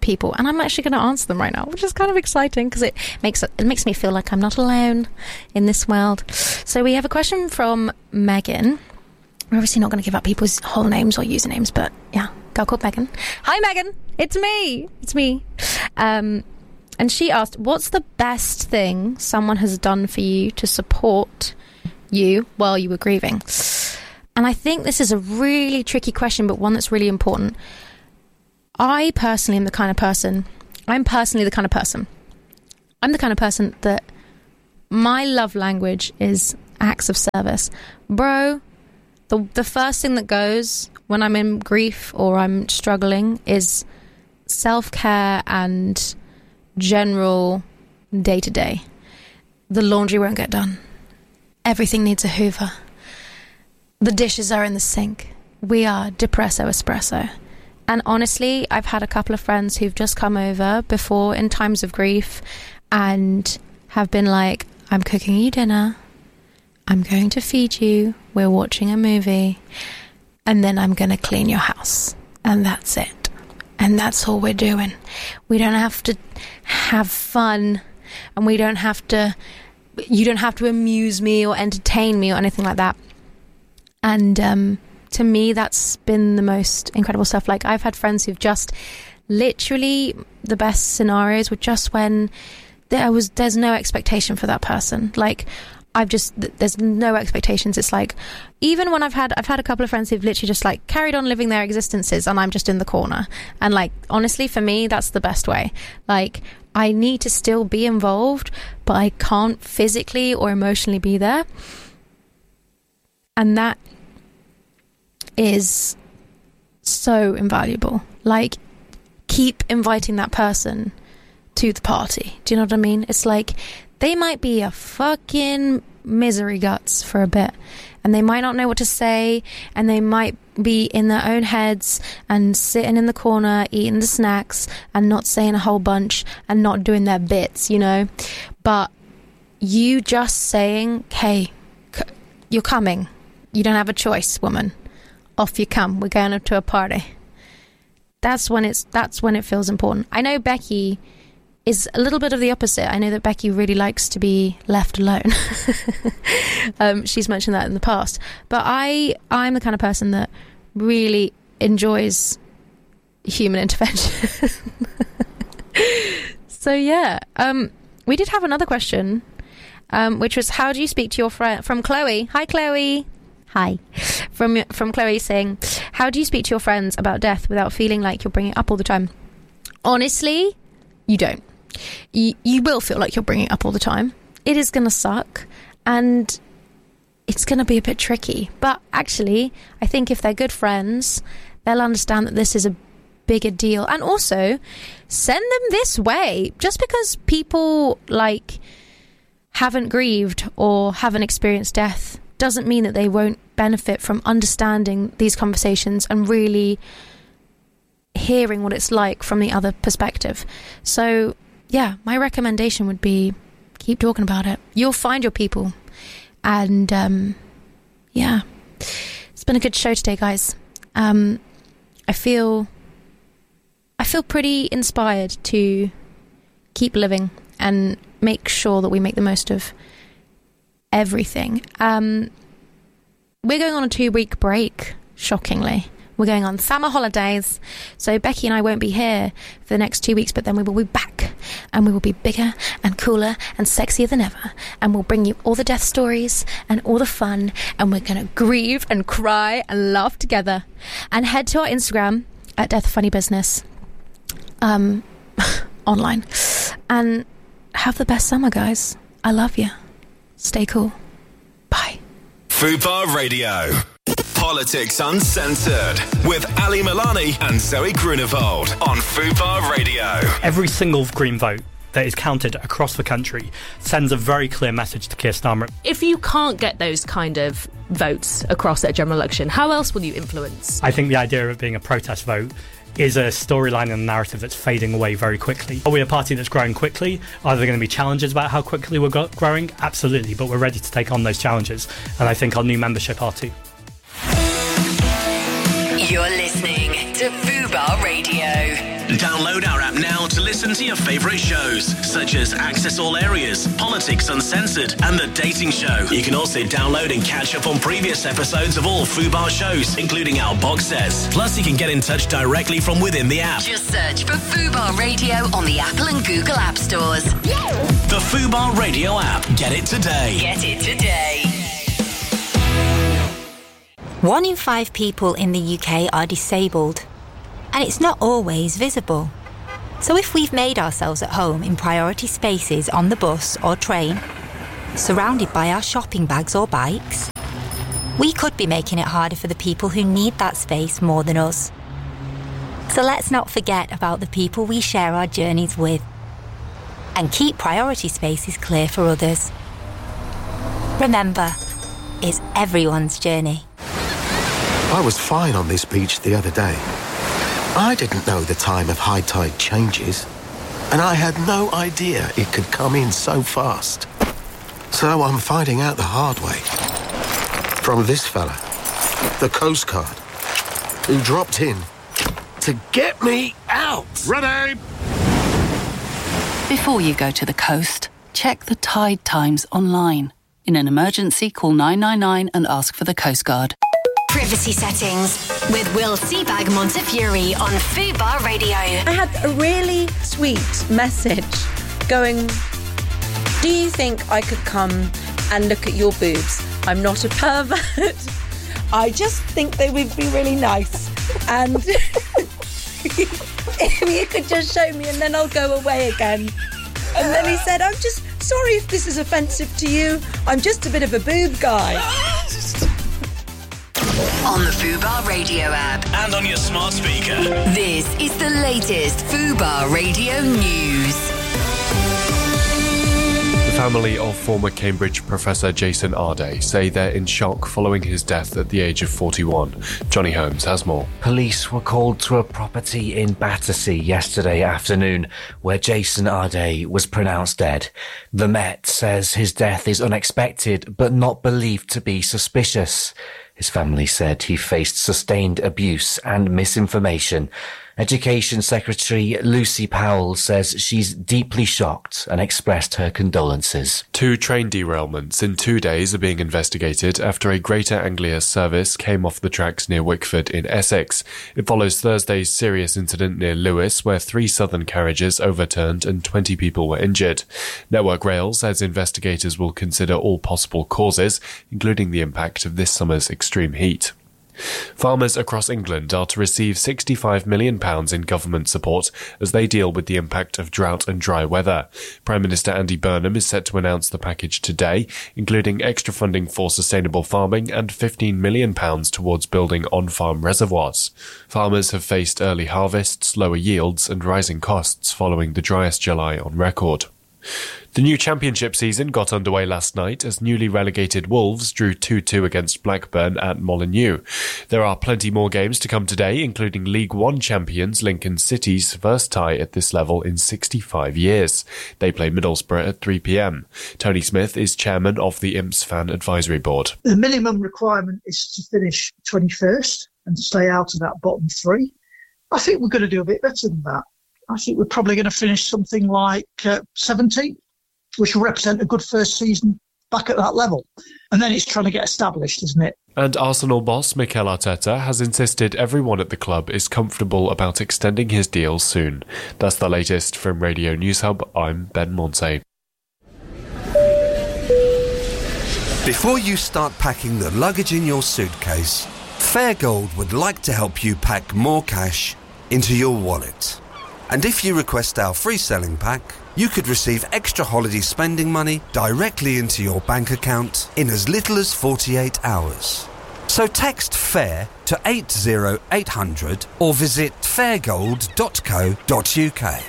people, and I'm actually going to answer them right now, which is kind of exciting because it makes it makes me feel like I'm not alone in this world. So we have a question from Megan. We're obviously not going to give up people's whole names or usernames, but yeah, girl called Megan. Hi, Megan. It's me. It's me. Um, and she asked, what's the best thing someone has done for you to support you while you were grieving? And I think this is a really tricky question, but one that's really important. I personally am the kind of person, I'm personally the kind of person, I'm the kind of person that my love language is acts of service. Bro, the the first thing that goes when I'm in grief or I'm struggling is self-care and general day-to-day. The laundry won't get done. Everything needs a hoover. The dishes are in the sink. We are depresso espresso. And honestly, I've had a couple of friends who've just come over before in times of grief and have been like, I'm cooking you dinner, I'm going to feed you, we're watching a movie, and then I'm going to clean your house. And that's it. And that's all we're doing. We don't have to have fun, and we don't have to, you don't have to amuse me or entertain me or anything like that. And um, to me, that's been the most incredible stuff. Like, I've had friends who've just literally, the best scenarios were just when there was, there's no expectation for that person. Like, I've just, there's no expectations. It's like, even when I've had, I've had a couple of friends who've literally just like carried on living their existences and I'm just in the corner. And like, honestly, for me, that's the best way. Like, I need to still be involved, but I can't physically or emotionally be there. And that is so invaluable. Like, keep inviting that person to the party. Do you know what I mean? It's like, they might be a fucking misery guts for a bit, and they might not know what to say, and they might be in their own heads and sitting in the corner eating the snacks and not saying a whole bunch and not doing their bits, you know. But you just saying, hey, c- you're coming, you don't have a choice, woman, off you come, we're going up to a party. That's when it's that's when it feels important. I know Becky is a little bit of the opposite. I know that Becky really likes to be left alone. um, she's mentioned that in the past. But I, I'm the kind of person that really enjoys human intervention. So yeah, um, we did have another question, um, which was, how do you speak to your friend? From Chloe. Hi, Chloe. Hi. From from Chloe saying, how do you speak to your friends about death without feeling like you're bringing it up all the time? Honestly, you don't. You, you will feel like you're bringing it up all the time. It is going to suck, and it's going to be a bit tricky. But actually, I think if they're good friends, they'll understand that this is a bigger deal. And also, send them this way. Just because people, like, haven't grieved or haven't experienced death doesn't mean that they won't benefit from understanding these conversations and really hearing what it's like from the other perspective. So yeah, my recommendation would be keep talking about it. You'll find your people. And um yeah, it's been a good show today, guys. um I feel I feel pretty inspired to keep living and make sure that we make the most of everything. Um we're going on a two week break, shockingly. We're going on summer holidays, so Becky and I won't be here for the next two weeks, but then we will be back, and we will be bigger and cooler and sexier than ever, and we'll bring you all the death stories and all the fun, and we're going to grieve and cry and laugh together. And head to our Instagram at Death Funny Business um, online, and have the best summer, guys. I love you. Stay cool. Bye. Fubar Radio. Politics Uncensored with Ali Milani and Zoe Grunewald on Fubar Radio. Every single Green vote that is counted across the country sends a very clear message to Keir Starmer. If you can't get those kind of votes across at a general election, how else will you influence? I think the idea of it being a protest vote is a storyline and a narrative that's fading away very quickly. Are we a party that's growing quickly? Are there going to be challenges about how quickly we're go- growing? Absolutely, but we're ready to take on those challenges, and I think our new membership are too. You're listening to Fubar Radio. Download our app now to listen to your favourite shows, such as Access All Areas, Politics Uncensored, and The Dating Show. You can also download and catch up on previous episodes of all Fubar shows, including our box sets. Plus, you can get in touch directly from within the app. Just search for Fubar Radio on the Apple and Google App Stores. The Fubar Radio app. Get it today. Get it today. One in five people in the U K are disabled, and it's not always visible. So if we've made ourselves at home in priority spaces on the bus or train, surrounded by our shopping bags or bikes, we could be making it harder for the people who need that space more than us. So let's not forget about the people we share our journeys with, and keep priority spaces clear for others. Remember, it's everyone's journey. I was fine on this beach the other day. I didn't know the time of high tide changes, and I had no idea it could come in so fast. So I'm finding out the hard way. From this fella, the Coast Guard, who dropped in to get me out. Ready! Before you go to the coast, check the tide times online. In an emergency, call nine nine nine and ask for the Coast Guard. Privacy settings with Will Seabag Montefiore on Fubar Radio. I had a really sweet message going, do you think I could come and look at your boobs? I'm not a pervert. I just think they would be really nice. And if you could just show me and then I'll go away again. And then he said, I'm just sorry if this is offensive to you. I'm just a bit of a boob guy. On the Fubar Radio app. And on your smart speaker. This is the latest Fubar Radio news. The family of former Cambridge professor Jason Arday say they're in shock following his death at the age of forty-one. Johnny Holmes has more. Police were called to a property in Battersea yesterday afternoon where Jason Arday was pronounced dead. The Met says his death is unexpected but not believed to be suspicious. His family said he faced sustained abuse and misinformation. Education Secretary Lucy Powell says she's deeply shocked and expressed her condolences. Two train derailments in two days are being investigated after a Greater Anglia service came off the tracks near Wickford in Essex. It follows Thursday's serious incident near Lewes where three southern carriages overturned and twenty people were injured. Network Rail says investigators will consider all possible causes, including the impact of this summer's extreme heat. Farmers across England are to receive sixty-five million pounds in government support as they deal with the impact of drought and dry weather. Prime Minister Andy Burnham is set to announce the package today, including extra funding for sustainable farming and fifteen million pounds towards building on-farm reservoirs. Farmers have faced early harvests, lower yields and rising costs following the driest July on record. The new championship season got underway last night as newly relegated Wolves drew two two against Blackburn at Molineux. There are plenty more games to come today, including League One champions Lincoln City's first tie at this level in sixty-five years. They play Middlesbrough at three p.m. Tony Smith is chairman of the Imps Fan Advisory Board. The minimum requirement is to finish twenty-first and stay out of that bottom three. I think we're going to do a bit better than that. I think we're probably going to finish something like uh, seventeenth, which will represent a good first season back at that level. And then it's trying to get established, isn't it? And Arsenal boss Mikel Arteta has insisted everyone at the club is comfortable about extending his deal soon. That's the latest from Radio News Hub. I'm Ben Monte. Before you start packing the luggage in your suitcase, Fairgold would like to help you pack more cash into your wallet. And if you request our free selling pack, you could receive extra holiday spending money directly into your bank account in as little as forty-eight hours. So text FAIR to eight oh eight hundred or visit fairgold dot co dot uk.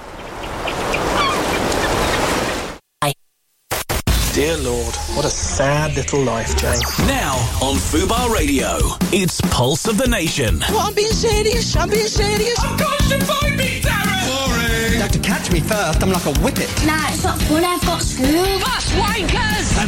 Dear Lord, what a sad little life, Jane. Now on Fubar Radio, it's Pulse of the Nation. Well, I'm being serious, I'm being serious. Of course you find me, Darren! Boring! You have to catch me first, I'm like a whippet. Nah, it's not fun, I've got school. Bus wankers! And that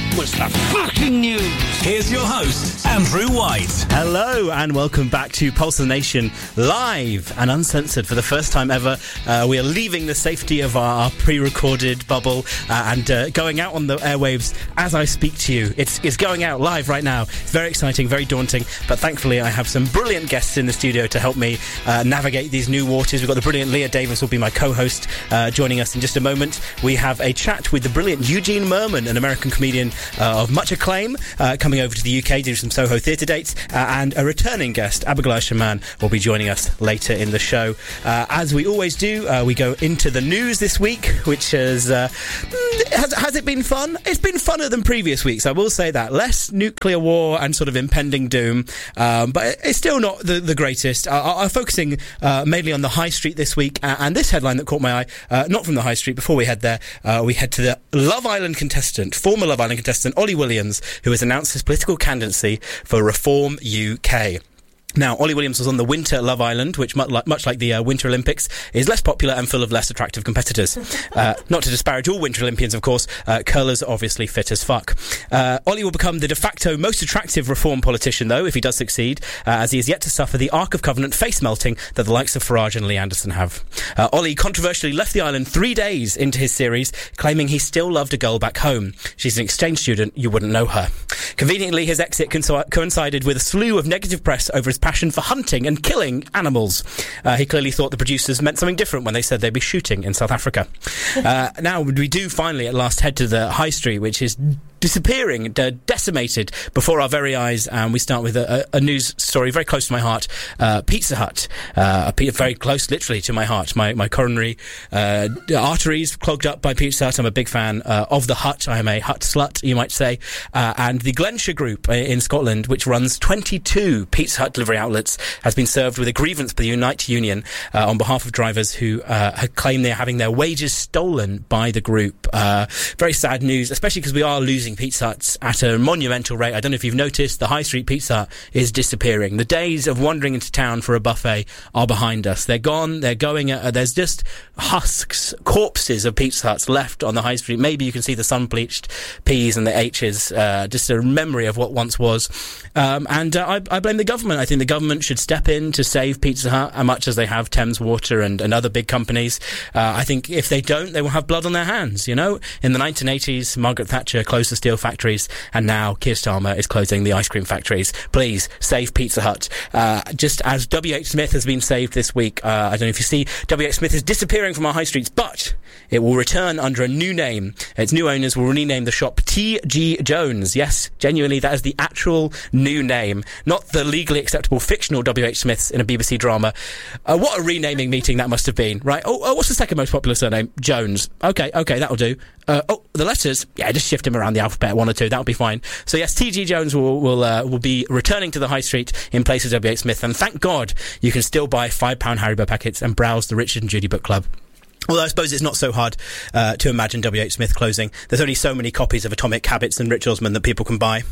was the fucking news. Here's your host, Andrew White. Hello and welcome back to Pulse of the Nation, live and uncensored for the first time ever. Uh, we are leaving the safety of our, our pre-recorded bubble uh, and uh, going out on the airwaves as I speak to you. It's, it's going out live right now. It's very exciting, very daunting, but thankfully I have some brilliant guests in the studio to help me uh, navigate these new waters. We've got the brilliant Leah Davis will be my co-host, uh, joining us in just a moment. We have a chat with the brilliant Eugene Merman, an American comedian uh, of much acclaim, uh, coming over to the U K to do some Soho theatre dates, uh, and a returning guest, Abigail Shaman, will be joining us later in the show. Uh, as we always do, uh, we go into the news this week, which is, uh, has, has it been fun? It's been funner than previous weeks, I will say that. Less nuclear war and sort of impending doom, um, but it's still not the, the greatest. Uh, I'm focusing uh, mainly on the High Street this week, uh, and this headline that caught my eye, uh, not from the High Street. Before we head there, uh, we head to the Love Island contestant, former Love Island contestant Ollie Williams, who has announced his political candidacy for Reform U K. Now, Ollie Williams was on the Winter Love Island, which, much like, much like the uh, Winter Olympics, is less popular and full of less attractive competitors. Uh, not to disparage all Winter Olympians, of course, uh, curlers are obviously fit as fuck. Uh, Ollie will become the de facto most attractive Reform politician, though, if he does succeed, uh, as he is yet to suffer the Ark of Covenant face-melting that the likes of Farage and Lee Anderson have. Uh, Ollie controversially left the island three days into his series, claiming he still loved a girl back home. She's an exchange student, you wouldn't know her. Conveniently, his exit co- coincided with a slew of negative press over his passion for hunting and killing animals. Uh, he clearly thought the producers meant something different when they said they'd be shooting in South Africa. Uh, now, we do finally at last head to the High Street, which is disappearing, de- decimated before our very eyes, and we start with a, a news story very close to my heart. uh, Pizza Hut, uh, very close literally to my heart. My, my coronary uh, arteries clogged up by Pizza Hut. I'm a big fan uh, of the Hut. I am a Hut slut, you might say. Uh, and the Glenshire Group in Scotland, which runs twenty-two Pizza Hut delivery outlets, has been served with a grievance by the Unite Union uh, on behalf of drivers who uh, claim they're having their wages stolen by the group. Uh, very sad news, especially because we are losing Pizza Huts at a monumental rate. I don't know if you've noticed, the High Street Pizza Hut is disappearing. The days of wandering into town for a buffet are behind us. They're gone. They're going. Uh, there's just husks, corpses of Pizza Huts left on the High Street. Maybe you can see the sun-bleached P's and the H's, uh, just a memory of what once was. Um, and uh, I, I blame the government. I think the government should step in to save Pizza Hut, as much as they have Thames Water and, and other big companies. Uh, I think if they don't, they will have blood on their hands, you know? In the nineteen eighties, Margaret Thatcher closed the steel factories, and now Keir Starmer is closing the ice cream factories. Please, save Pizza Hut. Uh, just as W H Smith has been saved this week. Uh, I don't know if you see, W H Smith is disappearing from our high streets, but it will return under a new name. Its new owners will rename the shop T G Jones. Yes, genuinely, that is the actual new name, not the legally acceptable fictional W H Smiths in a B B C drama. Uh, what a renaming meeting that must have been, right? Oh, oh, what's the second most popular surname? Jones. Okay, okay, that'll do. Uh, oh, the letters? Yeah, just shift him around the alphabet, one or two, that'll be fine. So yes, T G Jones will will uh, will be returning to the high street in place of W H Smith, and thank God you can still buy five pound Haribo packets and browse the Richard and Judy book club. Although I suppose it's not so hard uh, to imagine W H Smith closing. There's only so many copies of Atomic Habits and Rich Osman that people can buy.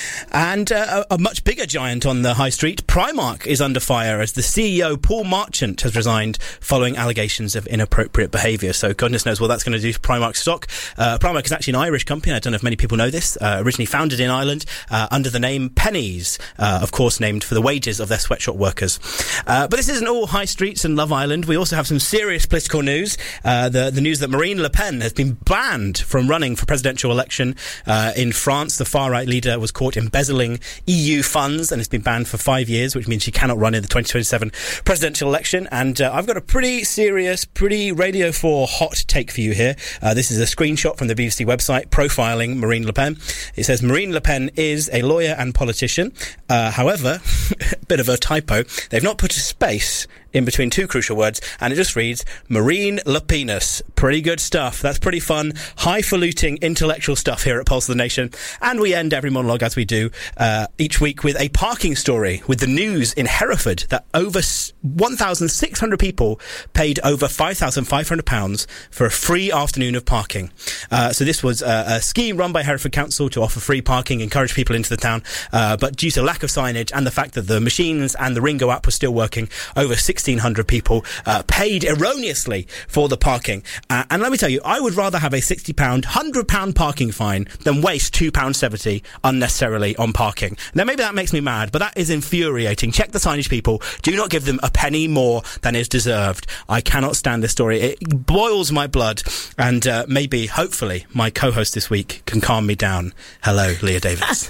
And uh, a, a much bigger giant on the high street, Primark, is under fire as the C E O, Paul Marchant, has resigned following allegations of inappropriate behaviour. So goodness knows what that's going to do to Primark stock. Uh, Primark is actually an Irish company. I don't know if many people know this. Uh, originally founded in Ireland uh, under the name Pennies, uh, of course named for the wages of their sweatshop workers. Uh, but this isn't all high streets and Love Island. We also have some serious political news. Uh, the, the news that Marine Le Pen has been banned from running for presidential election uh, in France. The far-right leader was caught embezzling E U funds and has been banned for five years, which means she cannot run in the twenty twenty-seven presidential election. And uh, I've got a pretty serious, pretty Radio four hot take for you here. Uh, this is a screenshot from the B B C website profiling Marine Le Pen. It says, Marine Le Pen is a lawyer and politician. Uh, however, a bit of a typo. They've not put a space in between two crucial words, and it just reads Marine Le Penis. Pretty good stuff. That's pretty fun, highfalutin intellectual stuff here at Pulse of the Nation. And we end every monologue, as we do uh, each week, with a parking story, with the news in Hereford that over one thousand six hundred people paid over five thousand five hundred pounds for a free afternoon of parking. Uh, so this was a, a scheme run by Hereford Council to offer free parking, encourage people into the town, uh, but due to lack of signage and the fact that the machines and the Ringo app were still working, over six sixteen hundred people uh, paid erroneously for the parking. Uh, and let me tell you, I would rather have a sixty pound, one hundred pound parking fine than waste two pounds seventy unnecessarily on parking. Now, maybe that makes me mad, but that is infuriating. Check the signage, people. Do not give them a penny more than is deserved. I cannot stand this story. It boils my blood, and uh, maybe, hopefully, my co-host this week can calm me down. Hello, Leah Davies.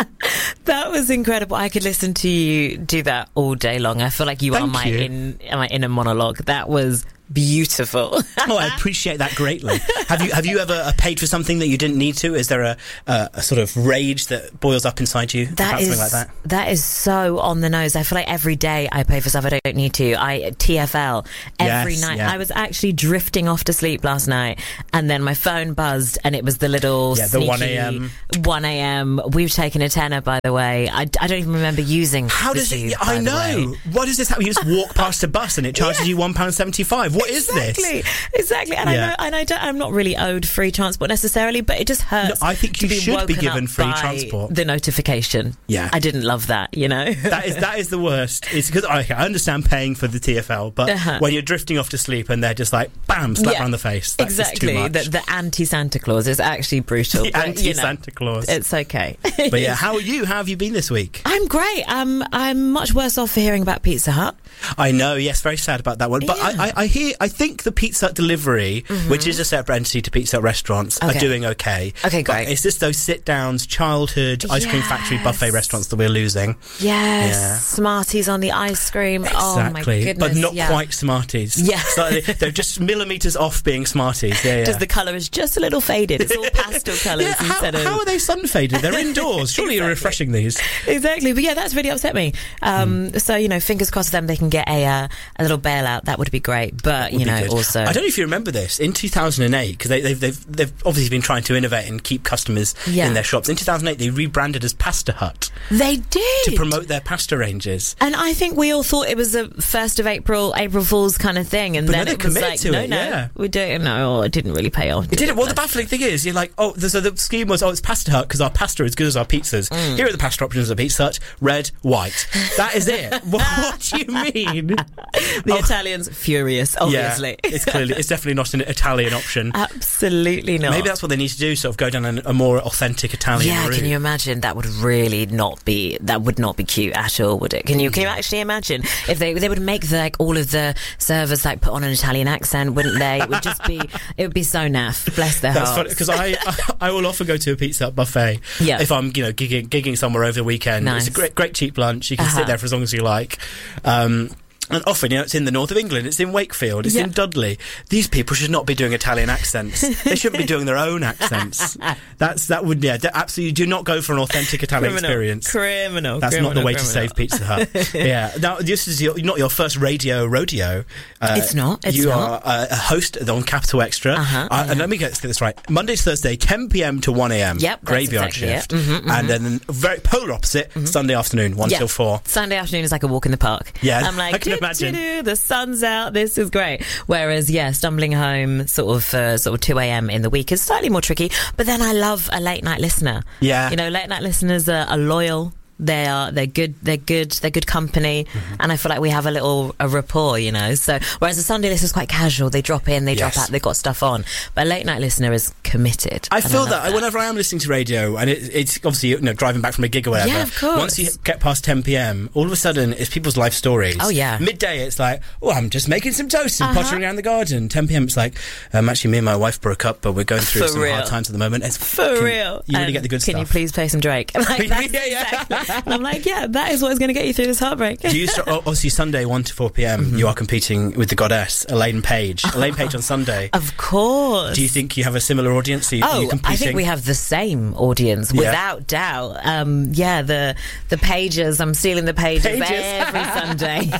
That was incredible. I could listen to you do that all day long. I feel like you Thank are my you. in my inner monologue. That was beautiful. Oh, I appreciate that greatly. Have you have you ever uh, paid for something that you didn't need to? Is there a, uh, a sort of rage that boils up inside you That about is something like that? that is so on the nose. I feel like every day I pay for stuff I don't need to. I T F L every Yes, night. yeah. I was actually drifting off to sleep last night, and then my phone buzzed, and it was the little Yeah, the sneaky one a.m. one a.m. We've taken a tenner, by the way. I, I don't even remember using. How does it? I know. What does this happen? You just walk past a bus and it charges you one pound seventy-five. What is this? Exactly, exactly. And Yeah. I know, and I don't, I'm not really owed free transport necessarily, but it just hurts. No, I think to you be should be woken given up free by transport. The notification. Yeah. I didn't love that. You know, that is that is the worst. It's because okay, I understand paying for the T F L, but Uh-huh. when you're drifting off to sleep and they're just like bam, slap Yeah. around the face. That's just exactly. too much. The, the anti-Santa Claus is actually brutal. The but, you know, anti-Santa Claus. It's okay. But yeah, how are you? How have you been this week? I'm great. Um, I'm much worse off for hearing about Pizza Hut. I know, yes, very sad about that one. But I, I, I hear, I think the Pizza Hut delivery, Mhm. which is a separate entity to Pizza Hut restaurants, Okay. are doing okay. Okay, But great. it's just those sit-downs, childhood, ice cream factory, buffet restaurants that we're losing. Yes, Yeah. Smarties on the ice cream. Oh my Exactly, goodness, but not yeah. quite Smarties. Yeah. So they- they're just millimetres off being Smarties. Yeah, yeah. Just the colour is just a little faded. It's all pastel colours Yeah, how, instead of. how are they sun faded? They're indoors. Surely you're refreshing these. Exactly, but yeah, that's really upset me. Um, Mm. So you know, fingers crossed for them they can get a uh, a little bailout. That would be great. But Would you be know, good. also I don't know if you remember this in two thousand eight because they, they've they've they've obviously been trying to innovate and keep customers Yeah. in their shops. In two thousand eight, they rebranded as Pasta Hut they did to promote their pasta ranges. And I think we all thought it was a first of April, April Fool's kind of thing, and But then no, they it was committed like, to no, it, no, yeah. we don't know. It didn't really pay off. It did it. Well, the baffling thing is, you're like, oh, the, so the scheme was, oh, it's Pasta Hut because our pasta is as good as our pizzas. Mm. Here are the pasta options of Pizza Hut: red, white. That is it. what, what do you mean? The Italians furious, obviously. Yeah, it's clearly, it's definitely not an Italian option. Absolutely not. Maybe that's what they need to do. Sort of go down a, a more authentic Italian Yeah, route. can you imagine? That would really not be. That would not be cute at all, would it? Can you? Can you actually imagine if they they would make the, like all of the servers like put on an Italian accent, wouldn't they? It would just be. It would be so naff. Bless their That's hearts. funny because I, I I will often go to a Pizza Hut buffet Yeah. if I'm you know gigging, gigging somewhere over the weekend. Nice. It's a great great cheap lunch. You can Uh-huh. sit there for as long as you like. Um, And often, you know, it's in the north of England, it's in Wakefield, it's Yeah. in Dudley. These people should not be doing Italian accents. They shouldn't be doing their own accents. That's that would yeah, de- absolutely. Do not go for an authentic Italian Criminal. experience. Criminal. That's criminal, not the way criminal. to save Pizza Hut. Yeah. Now, this is your, not your first radio rodeo. Uh, It's not, it's you not. are uh, a host on Capital Extra. Uh-huh, Uh, and let me get, let's get this right. Monday to Thursday, ten p.m. to one a.m. Yep, that's Graveyard exactly shift. it. Mhm, mhm. And then very polar opposite, Sunday afternoon, one Yeah. till four. Sunday afternoon is like a walk in the park. Yeah, I'm like, I can "Doo, imagine." doo, doo, the sun's out. This is great. Whereas, yeah, stumbling home sort of uh, sort of two a.m. in the week is slightly more tricky. But then I love a late night listener. Yeah. You know, late night listeners are, are loyal. They are, they're good, they're good, they're good company. Mm-hmm. And I feel like we have a little a rapport, you know. So, whereas a Sunday listener is quite casual. They drop in, they Yes. drop out, they've got stuff on. But a late night listener is committed. I And feel love that, whenever I am listening to radio, and it, it's obviously you know driving back from a gig or whatever. Yeah, of course. Once you get past ten p.m., all of a sudden it's people's life stories. Oh, yeah. Midday, it's like, oh, I'm just making some toast and Uh-huh. pottering around the garden. ten p.m. it's like, um, actually, me and my wife broke up, but we're going through For some real. hard times at the moment. It's For fucking- real. you really And get the good can stuff. you please play some Drake? Like, that's Yeah, yeah. exactly- And I'm like, yeah, that is what is going to get you through this heartbreak. Do you start, obviously Sunday one to four p.m. Mm-hmm. you are competing with the goddess Elaine Page. Elaine Page on Sunday. Of course. Do you think you have a similar audience? Are you, are you Oh, competing? I think we have the same audience, Yeah. without doubt. Um, yeah, the the pages. I'm stealing the pages, Pages. every Sunday.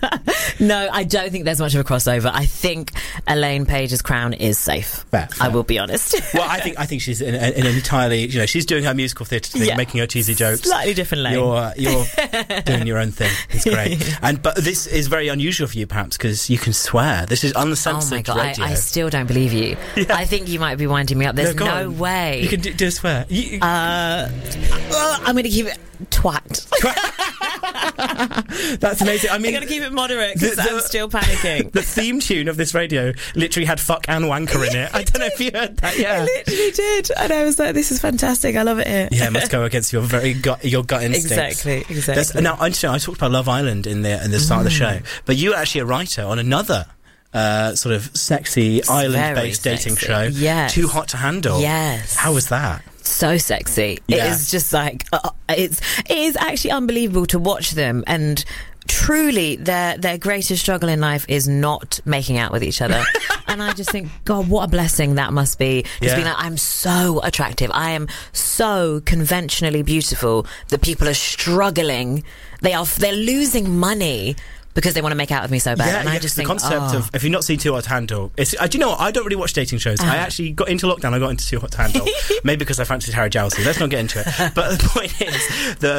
No, I don't think there's much of a crossover. I think Elaine Page's crown is safe. Fair, I will be honest. Well, I think I think she's in, in an entirely, you know, she's doing her musical theatre thing, Yeah. making her cheesy jokes. Slightly different lane. You're uh, you're doing your own thing. It's great. And but this is very unusual for you, perhaps, because you can swear. This is Oh uncensored my god! I, radio. I still don't believe you. I think you might be winding me up. There's go no, on. way. You can do, do a swear. You, Uh, well, I'm going to keep it twat. That's amazing. I mean, I gotta keep it moderate because the- the- I'm still panicking. The theme tune of this radio literally had fuck and wanker in it. I don't know if you heard that. Yeah, I literally did, and I was like, "This is fantastic. I love it here." Yeah, it must go against your very gut, your gut instincts. Exactly, exactly. There's- now, I, I talked about Love Island in the in the start of the show, but you're actually a writer on another uh, sort of sexy island-based Very dating sexy. show. Yes. Too Hot to Handle. Yes. How was that? So sexy. It Yeah. is just like uh, it's it is actually unbelievable to watch them, and truly their their greatest struggle in life is not making out with each other. And I just think, God, what a blessing that must be. Just Yeah. being like, I'm so attractive, I am so conventionally beautiful that people are struggling. They are they're losing money because they want to make out with me so bad. Yeah, and I yeah, just the think, concept oh. of, if you've not seen Too Hot to Handle, it's, uh, do you know what? I don't really watch dating shows. I Ah. actually got into lockdown, I got into Too Hot to Handle. Maybe because I fancied Harry Jowsey. Let's not get into it. But the point is, the